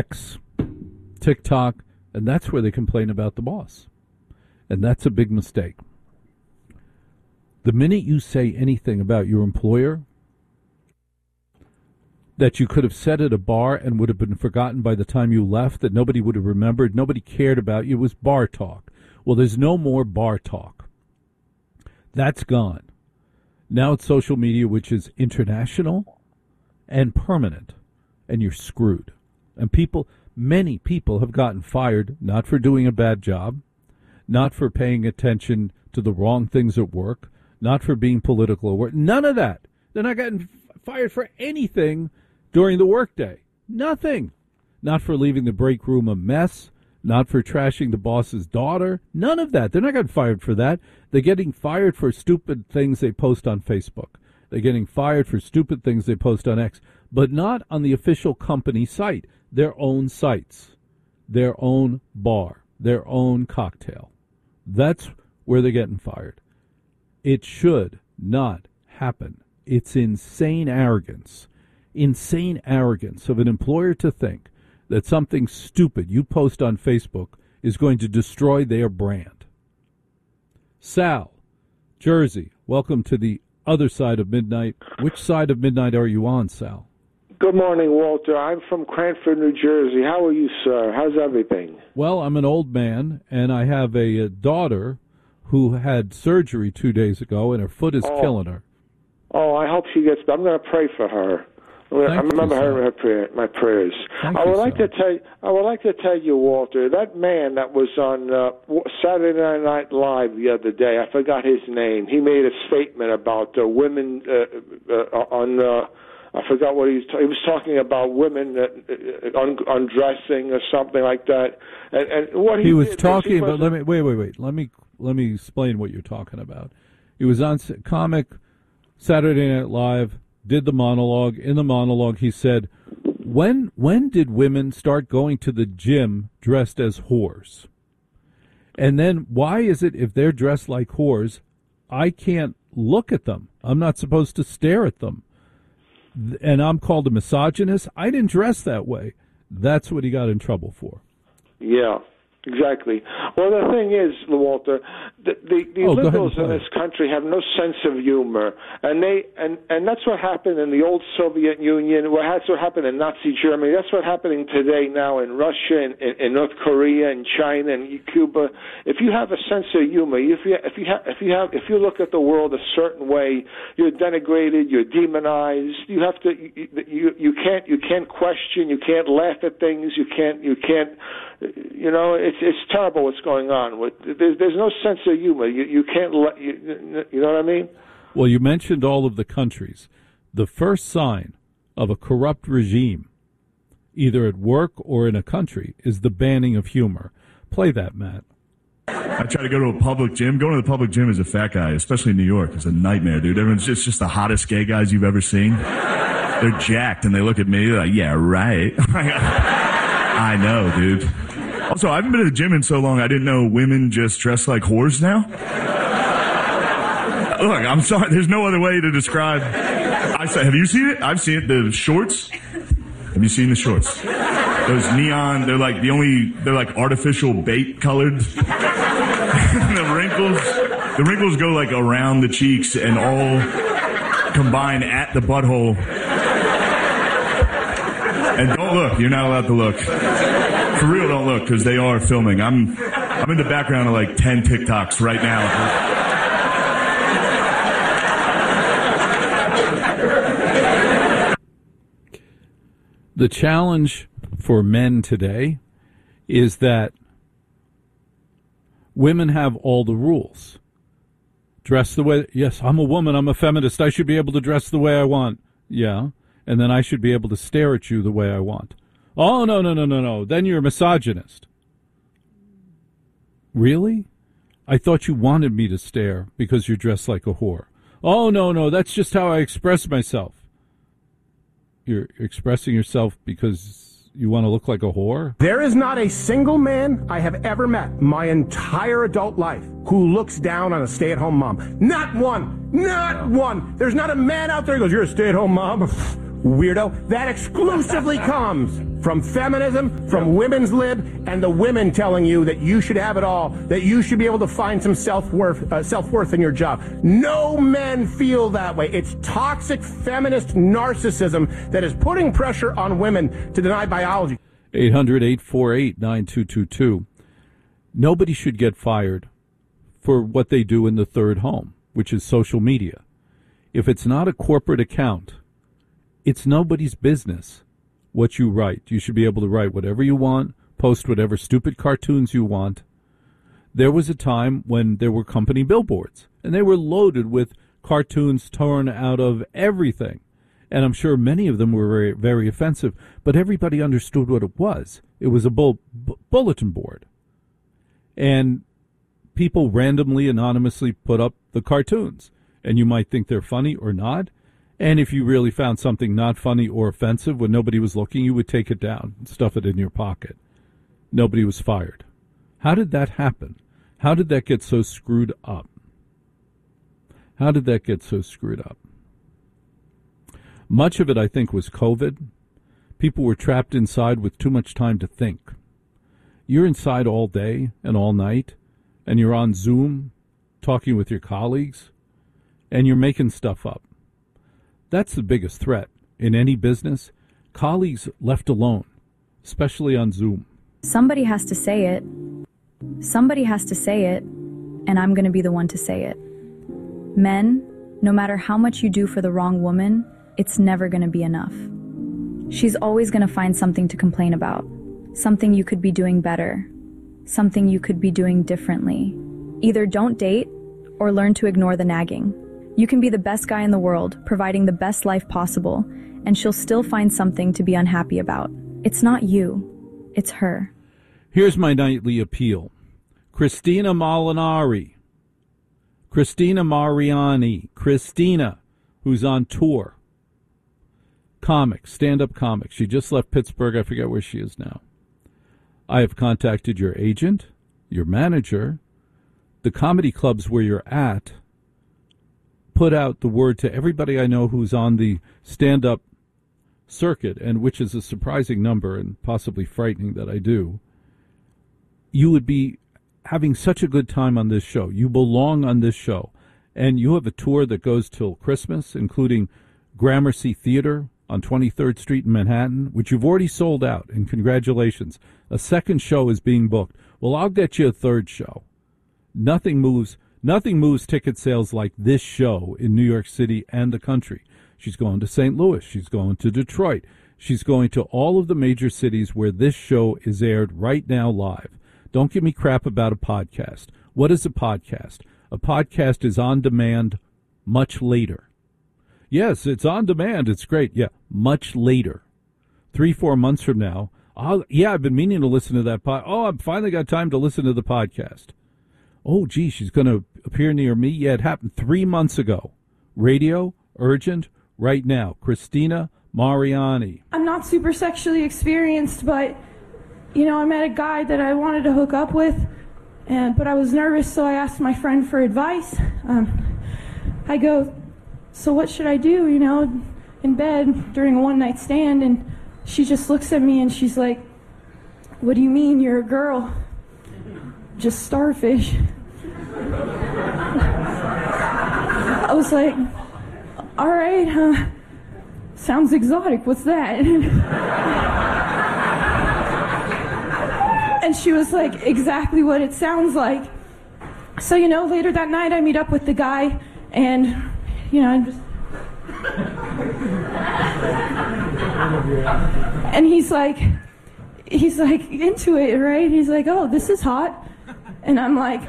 X, TikTok, and that's where they complain about the boss. And that's a big mistake. The minute you say anything about your employer that you could have said at a bar and would have been forgotten by the time you left, that nobody would have remembered, nobody cared about you, it was bar talk. Well, there's no more bar talk. That's gone. Now it's social media, which is international and permanent, and you're screwed. And many people have gotten fired, not for doing a bad job, not for paying attention to the wrong things at work, not for being political at work. None of that. They're not getting fired for anything during the workday. Nothing. Not for leaving the break room a mess, not for trashing the boss's daughter. None of that. They're not getting fired for that. They're getting fired for stupid things they post on Facebook. They're getting fired for stupid things they post on X, but not on the official company site. Their own sites, their own bar, their own cocktail. That's where they're getting fired. It should not happen. It's insane arrogance of an employer to think that something stupid you post on Facebook is going to destroy their brand. Sal, Jersey, welcome to the other side of midnight. Which side of midnight are you on, Sal? Good morning, Walter. I'm from Cranford, New Jersey. How are you, sir? How's everything? Well, I'm an old man, and I have a daughter who had surgery 2 days ago, and her foot is killing her. Oh, I hope she gets better. I'm going to pray for her. I remember her in my prayers. I would like to tell you, Walter, that man that was on Saturday Night Live the other day, I forgot his name. He made a statement about women on. I forgot what he was talking about, women undressing or something like that. And what he was talking about. Let me wait. Let me explain what you're talking about. He was on comic Saturday Night Live, did the monologue. In the monologue, he said, "When did women start going to the gym dressed as whores? And then why is it if they're dressed like whores, I can't look at them? I'm not supposed to stare at them." And I'm called a misogynist. I didn't dress that way. That's what he got in trouble for. Yeah, exactly. Well, the thing is, Walter, the liberals in this country have no sense of humor, and that's what happened in the old Soviet Union. That's what happened in Nazi Germany. That's what's happening today now in Russia, in North Korea, and China, and Cuba. If you have a sense of humor, if you look at the world a certain way, you're denigrated, you're demonized. You have to, you can't question, you can't laugh at things, you can't. It's terrible what's going on. There's no sense of humor. You can't let you know what I mean? Well, you mentioned all of the countries. The first sign of a corrupt regime, either at work or in a country, is the banning of humor. Play that, Matt. I try to go to a public gym. Going to the public gym as a fat guy, especially in New York, is a nightmare, dude. Everyone's just the hottest gay guys you've ever seen. They're jacked, and they look at me like, yeah, right. I know, dude. Also, I haven't been to the gym in so long, I didn't know women just dress like whores now. Look, I'm sorry, there's no other way to describe. I said, have you seen it? I've seen it. The shorts. Have you seen the shorts? Those neon, they're like artificial bait colored. The wrinkles go like around the cheeks and all combine at the butthole. And don't look, you're not allowed to look. For real, don't look, because they are filming. I'm in the background of like 10 TikToks right now. The challenge for men today is that women have all the rules. Dress the way, yes, I'm a woman, I'm a feminist, I should be able to dress the way I want. Yeah, and then I should be able to stare at you the way I want. Oh, no. Then you're a misogynist. Really? I thought you wanted me to stare because you're dressed like a whore. Oh, no, that's just how I express myself. You're expressing yourself because you want to look like a whore? There is not a single man I have ever met my entire adult life who looks down on a stay-at-home mom. Not one. Not one. There's not a man out there who goes, you're a stay-at-home mom. Weirdo. That exclusively comes from feminism, from women's lib, and the women telling you that you should have it all, that you should be able to find some self-worth in your job. No men feel that way. It's toxic feminist narcissism that is putting pressure on women to deny biology. 800-848-9222. Nobody should get fired for what they do in the third home, which is social media. If it's not a corporate account, it's nobody's business what you write. You should be able to write whatever you want, post whatever stupid cartoons you want. There was a time when there were company billboards, and they were loaded with cartoons torn out of everything. And I'm sure many of them were very, very offensive, but everybody understood what it was. It was a bulletin board. And people randomly, anonymously put up the cartoons. And you might think they're funny or not. And if you really found something not funny or offensive when nobody was looking, you would take it down and stuff it in your pocket. Nobody was fired. How did that happen? How did that get so screwed up? How did that get so screwed up? Much of it, I think, was COVID. People were trapped inside with too much time to think. You're inside all day and all night, and you're on Zoom talking with your colleagues, and you're making stuff up. That's the biggest threat in any business. Colleagues left alone, especially on Zoom. Somebody has to say it. Somebody has to say it, and I'm going to be the one to say it. Men, no matter how much you do for the wrong woman, it's never going to be enough. She's always going to find something to complain about, something you could be doing better, something you could be doing differently. Either don't date or learn to ignore the nagging. You can be the best guy in the world, providing the best life possible, and she'll still find something to be unhappy about. It's not you, it's her. Here's my nightly appeal. Christina Molinari, Christina Mariani, Christina, who's on tour. Comic, stand-up comic. She just left Pittsburgh. I forget where she is now. I have contacted your agent, your manager, the comedy clubs where you're at. Put out the word to everybody I know who's on the stand-up circuit, and which is a surprising number and possibly frightening that I do. You would be having such a good time on this show. You belong on this show. And you have a tour that goes till Christmas, including Gramercy Theater on 23rd Street in Manhattan, which you've already sold out, and congratulations. A second show is being booked. Well, I'll get you a third show. Nothing moves ticket sales like this show in New York City and the country. She's going to St. Louis. She's going to Detroit. She's going to all of the major cities where this show is aired right now live. Don't give me crap about a podcast. What is a podcast? A podcast is on demand much later. Yes, it's on demand. It's great. Yeah, much later. 3-4 months from now. I've been meaning to listen to that I've finally got time to listen to the podcast. Oh, gee, she's going to appear near me. Yeah, it happened 3 months ago. Radio, urgent, right now. Christina Mariani. I'm not super sexually experienced, but, I met a guy that I wanted to hook up with, but I was nervous, so I asked my friend for advice. I go, so what should I do, in bed during a one-night stand? And she just looks at me and she's like, what do you mean, you're a girl? Just starfish. I was like, all right, sounds exotic, what's that? And she was like, exactly what it sounds like. So, later that night I meet up with the guy and, I'm just... And he's like into it, right? He's like, oh, this is hot. And I'm like,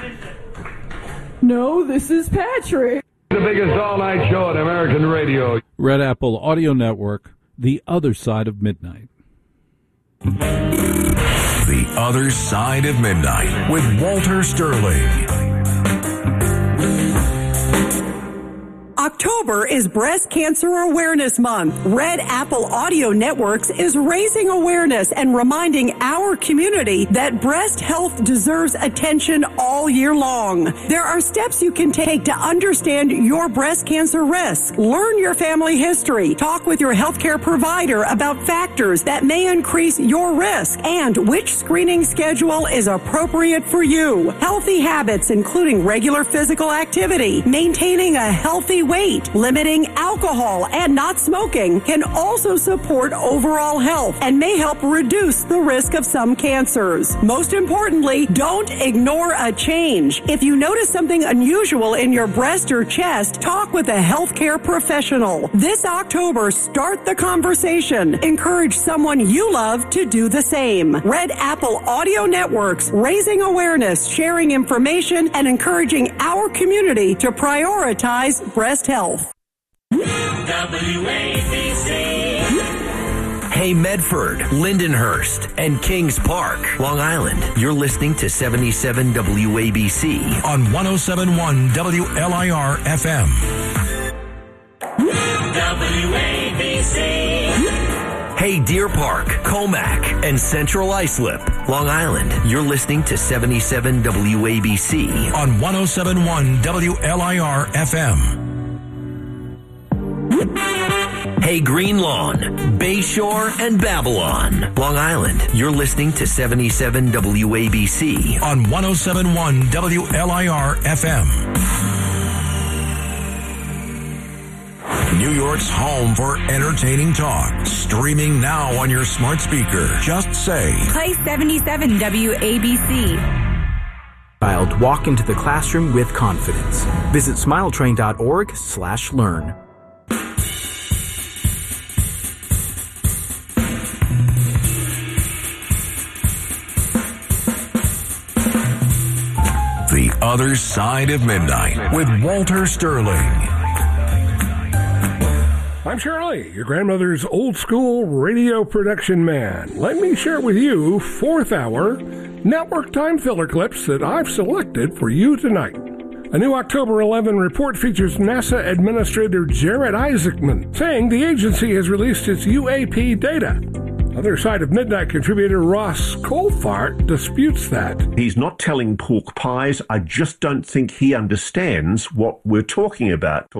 no, this is Patrick. The biggest all-night show on American radio. Red Apple Audio Network, The Other Side of Midnight. The Other Side of Midnight with Walter Sterling. October October is Breast Cancer Awareness Month. Red Apple Audio Networks is raising awareness and reminding our community that breast health deserves attention all year long. There are steps you can take to understand your breast cancer risk. Learn your family history. Talk with your healthcare provider about factors that may increase your risk and which screening schedule is appropriate for you. Healthy habits, including regular physical activity, maintaining a healthy weight, limiting alcohol, and not smoking can also support overall health and may help reduce the risk of some cancers. Most importantly, don't ignore a change. If you notice something unusual in your breast or chest, talk with a healthcare professional. This October, start the conversation. Encourage someone you love to do the same. Red Apple Audio Networks, raising awareness, sharing information, and encouraging our community to prioritize breast health. WABC. Hey Medford, Lindenhurst, and Kings Park, Long Island. You're listening to 77 WABC on 107.1 WLIR FM. WABC. Hey Deer Park, Comac, and Central Islip, Long Island. You're listening to 77 WABC on 107.1 WLIR FM. Hey Green Lawn, Bayshore, and Babylon, Long Island. You're listening to 77 WABC on 107.1 WLIR FM. New York's home for entertaining talk. Streaming now on your smart speaker. Just say, play 77 WABC. Child, walk into the classroom with confidence. Visit smiletrain.org/learn. The Other Side of Midnight with Walter Sterling. I'm Shirley, your grandmother's old school radio production man. Let me share with you 4th hour network time filler clips that I've selected for you tonight. A new October 11 report features NASA Administrator Jared Isaacman saying the agency has released its UAP data. Other Side of Midnight contributor Ross Colfart disputes that. He's not telling pork pies. I just don't think he understands what we're talking about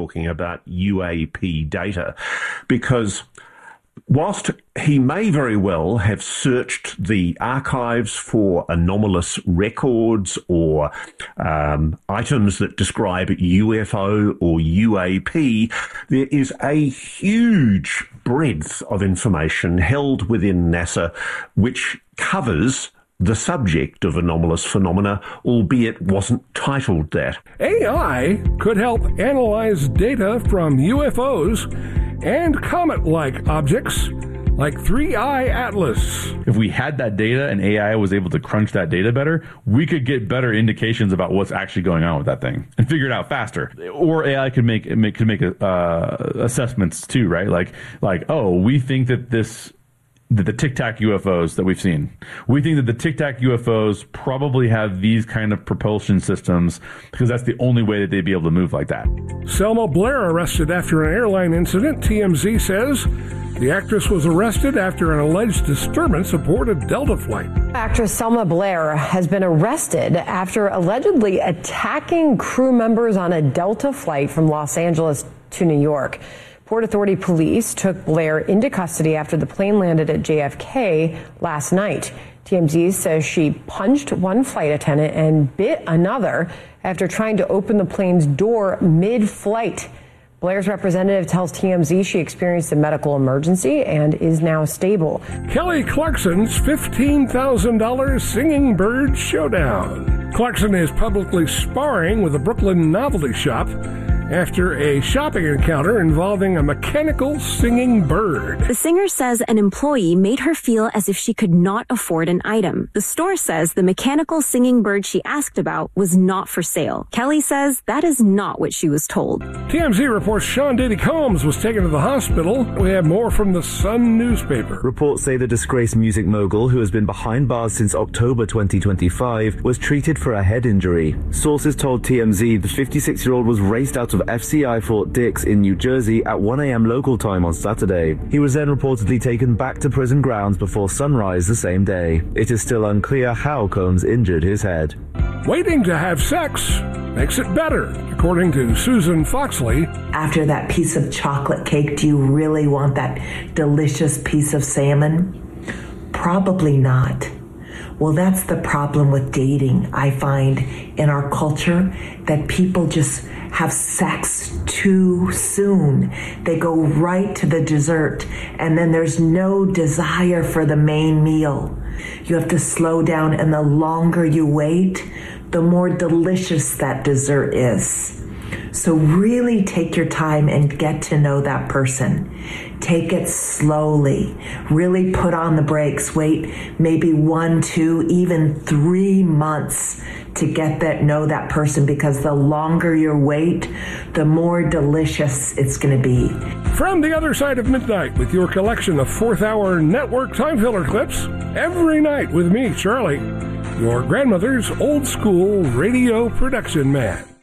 UAP data. Because whilst he may very well have searched the archives for anomalous records or items that describe UFO or UAP, there is a huge breadth of information held within NASA which covers the subject of anomalous phenomena, albeit wasn't titled that. AI could help analyze data from UFOs and comet-like objects like 3I Atlas. If we had that data and AI was able to crunch that data better, we could get better indications about what's actually going on with that thing and figure it out faster. Or AI could make assessments too, right? Like, oh, we think that the Tic Tac UFOs that we've seen, we think that the Tic Tac UFOs probably have these kind of propulsion systems because that's the only way that they'd be able to move like that. Selma Blair arrested after an airline incident. TMZ says the actress was arrested after an alleged disturbance aboard a Delta flight. Actress Selma Blair has been arrested after allegedly attacking crew members on a Delta flight from Los Angeles to New York. Port Authority police took Blair into custody after the plane landed at JFK last night. TMZ says she punched one flight attendant and bit another after trying to open the plane's door mid-flight. Blair's representative tells TMZ she experienced a medical emergency and is now stable. Kelly Clarkson's $15,000 Singing Bird Showdown. Clarkson is publicly sparring with a Brooklyn novelty shop after a shopping encounter involving a mechanical singing bird. The singer says an employee made her feel as if she could not afford an item. The store says the mechanical singing bird she asked about was not for sale. Kelly says that is not what she was told. TMZ reports Sean Diddy Combs was taken to the hospital. We have more from the Sun newspaper. Reports say the disgraced music mogul, who has been behind bars since October 2025, was treated for a head injury. Sources told TMZ the 56-year-old was raced out of of FCI Fort Dix in New Jersey at 1 a.m. local time on Saturday. He was then reportedly taken back to prison grounds before sunrise the same day. It is still unclear how Combs injured his head. Waiting to have sex makes it better, according to Susan Foxley. After that piece of chocolate cake, do you really want that delicious piece of salmon? Probably not. Well, that's the problem with dating. I find in our culture that people just have sex too soon. They go right to the dessert, and then there's no desire for the main meal. You have to slow down, and the longer you wait, the more delicious that dessert is. So really take your time and get to know that person. Take it slowly. Really put on the brakes. Wait maybe 1, 2, even 3 months to get that know that person, because the longer you wait, the more delicious it's going to be. From the other side of midnight with your collection of fourth hour network time filler clips every night with me, Charlie, your grandmother's old school radio production man.